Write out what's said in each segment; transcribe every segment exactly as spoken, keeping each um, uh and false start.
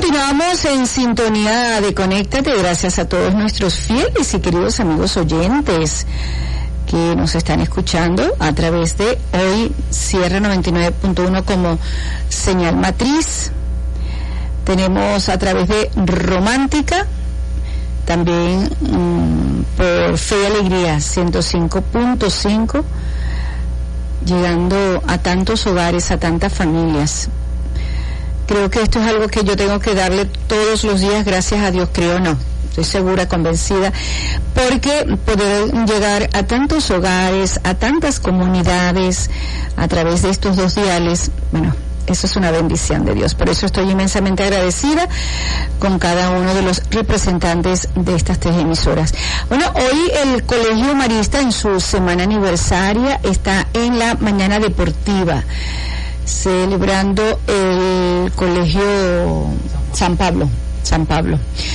Continuamos en sintonía de Conéctate, gracias a todos nuestros fieles y queridos amigos oyentes que nos están escuchando a través de hoy Sierra noventa y nueve punto uno como señal matriz. Tenemos a través de Romántica, también mmm, por Fe y Alegría ciento cinco punto cinco, llegando a tantos hogares, a tantas familias. Creo que esto es algo que yo tengo que darle todos los días, gracias a Dios, creo no, estoy segura, convencida, porque poder llegar a tantos hogares, a tantas comunidades, a través de estos dos diales, bueno, eso es una bendición de Dios. Por eso estoy inmensamente agradecida con cada uno de los representantes de estas tres emisoras. Bueno, hoy el Colegio Marista en su semana aniversaria está en la mañana deportiva, celebrando el Colegio San Pablo, San Pablo.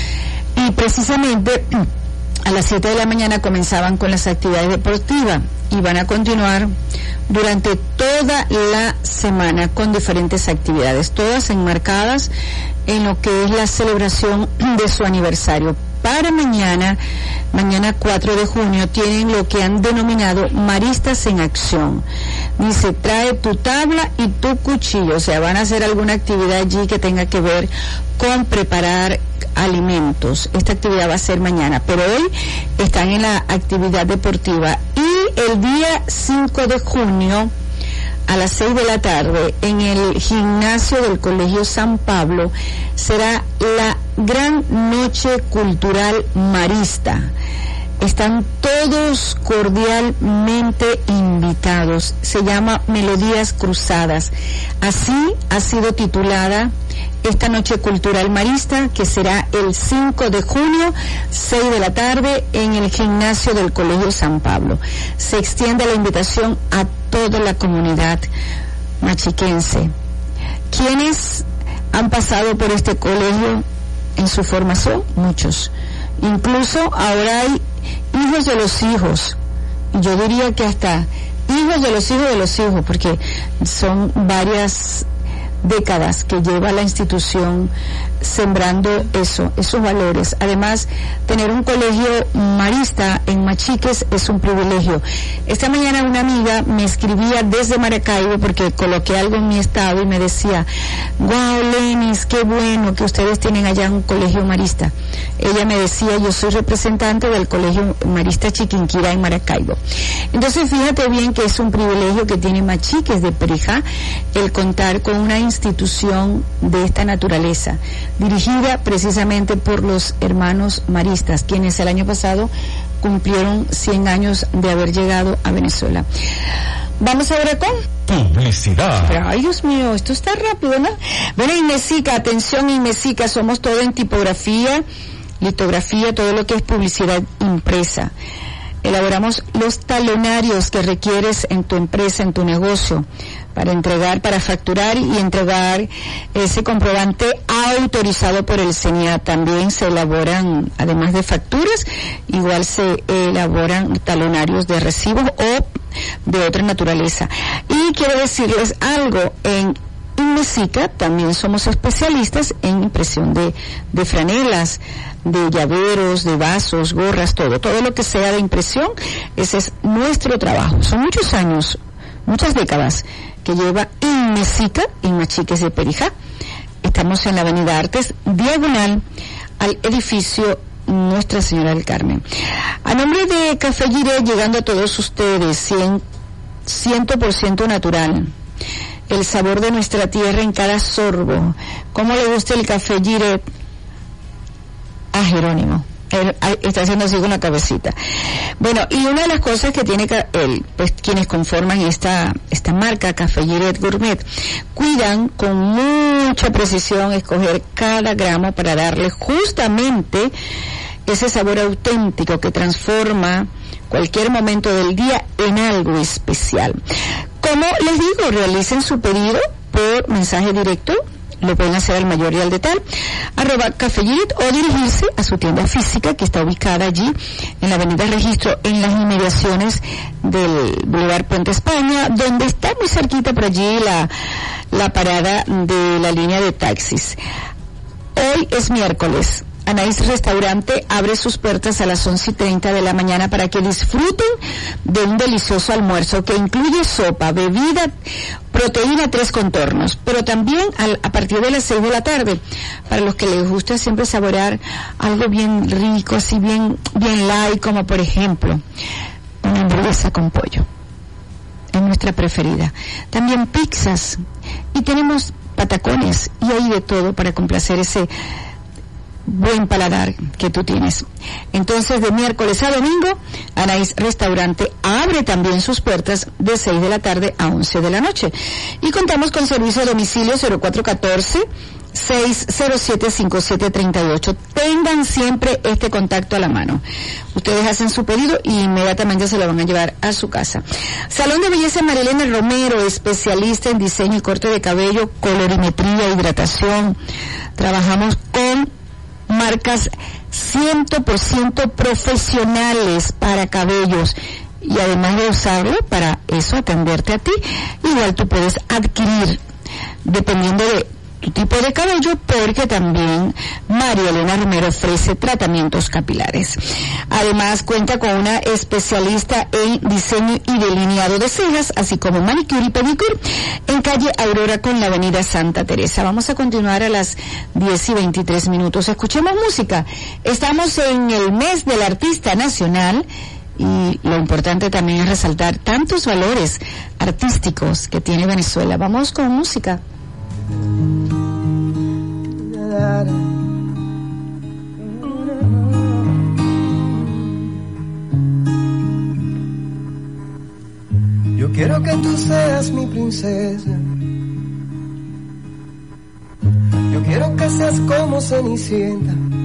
Y precisamente a las siete de la mañana comenzaban con las actividades deportivas y van a continuar durante toda la semana con diferentes actividades, todas enmarcadas en lo que es la celebración de su aniversario. Para mañana, mañana cuatro de junio, tienen lo que han denominado Maristas en Acción. Dice, trae tu tabla y tu cuchillo, o sea, van a hacer alguna actividad allí que tenga que ver con preparar alimentos. Esta actividad va a ser mañana, pero hoy están en la actividad deportiva. Y el día cinco de junio, a las seis de la tarde, en el gimnasio del Colegio San Pablo, será la gran noche cultural marista. Están todos cordialmente invitados. Se llama Melodías Cruzadas. Así ha sido titulada esta noche cultural marista, que será el cinco de junio, seis de la tarde, en el gimnasio del Colegio San Pablo. Se extiende la invitación a toda la comunidad machiquense. ¿Quiénes han pasado por este colegio en su formación? Muchos. Incluso ahora hay hijos de los hijos, yo diría que hasta hijos de los hijos de los hijos, porque son varias décadas que lleva la institución sembrando eso, esos valores. Además, tener un colegio marista en Machiques es un privilegio. Esta mañana una amiga me escribía desde Maracaibo, porque coloqué algo en mi estado y me decía, wow, Lenis, qué bueno que ustedes tienen allá un colegio marista. Ella me decía, yo soy representante del colegio marista Chiquinquirá en Maracaibo. Entonces, fíjate bien que es un privilegio que tiene Machiques de Perijá el contar con una institución de esta naturaleza, dirigida precisamente por los hermanos maristas, quienes el año pasado cumplieron cien años de haber llegado a Venezuela. Vamos ahora con publicidad. Pero, ay, Dios mío, esto está rápido, ¿no? Bueno, Inmesica, atención Inmesica, somos todo en tipografía, litografía, todo lo que es publicidad impresa. Elaboramos los talonarios que requieres en tu empresa, en tu negocio, para entregar, para facturar y entregar ese comprobante autorizado por el C E N I A. También se elaboran, además de facturas, igual se elaboran talonarios de recibos o de otra naturaleza. Y quiero decirles algo, en Inmesica también somos especialistas en impresión de, de franelas, de llaveros, de vasos, gorras, todo, todo lo que sea de impresión, ese es nuestro trabajo. Son muchos años, muchas décadas que lleva Inmesica en Machiques de Perijá. Estamos en la Avenida Artes, diagonal al edificio Nuestra Señora del Carmen. A nombre de Café Giré, llegando a todos ustedes, cien, cien por ciento natural. El sabor de nuestra tierra en cada sorbo. ¿Cómo le gusta el Café Giré a Jerónimo? Él está haciendo así con la cabecita. Bueno, y una de las cosas que tiene él, pues quienes conforman esta esta marca Café Giret Gourmet, cuidan con mucha precisión escoger cada gramo para darle justamente ese sabor auténtico que transforma cualquier momento del día en algo especial. Como les digo, realicen su pedido por mensaje directo, lo pueden hacer al mayor y al detal, arroba Café Giret, o dirigirse a su tienda física que está ubicada allí en la avenida Registro, en las inmediaciones del Boulevard Puente España, donde está muy cerquita por allí la, la parada de la línea de taxis. Hoy es miércoles. Anaís Restaurante abre sus puertas a las once y treinta de la mañana para que disfruten de un delicioso almuerzo que incluye sopa, bebida, proteína, tres contornos, pero también al, a partir de las seis de la tarde, para los que les gusta siempre saborear algo bien rico, así bien, bien light, como por ejemplo, una hamburguesa con pollo, es nuestra preferida. También pizzas, y tenemos patacones, y hay de todo para complacer ese buen paladar que tú tienes. Entonces, de miércoles a domingo, Anaís Restaurante abre también sus puertas de seis de la tarde a once de la noche. Y contamos con servicio a domicilio cero cuatro uno cuatro, seis cero siete, cinco siete tres ocho. Tengan siempre este contacto a la mano. Ustedes hacen su pedido y inmediatamente se lo van a llevar a su casa. Salón de Belleza Marilena Romero, especialista en diseño y corte de cabello, colorimetría, hidratación. Trabajamos con marcas cien por ciento profesionales para cabellos, y además de usarlo para eso, atenderte a ti, igual tú puedes adquirir dependiendo de tu tipo de cabello, porque también María Elena Romero ofrece tratamientos capilares. Además cuenta con una especialista en diseño y delineado de cejas, así como manicure y pedicure, en calle Aurora con la avenida Santa Teresa. Vamos a continuar a las diez y veintitrés minutos. Escuchemos música. Estamos en el mes del artista nacional, y lo importante también es resaltar tantos valores artísticos que tiene Venezuela. Vamos con música. Yo quiero que tú seas mi princesa. Yo quiero que seas como Cenicienta,